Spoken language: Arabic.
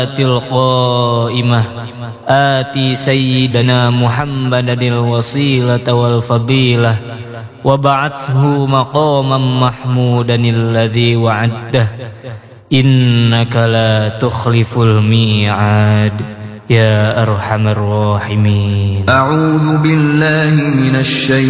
القائمة آتي سيدنا محمدا الوسيلة والفضيلة وبعثه مقاما محمودا الذي وعده إنك لا تخلف الميعاد يا أرحم الراحمين. أعوذ بالله من الشيطان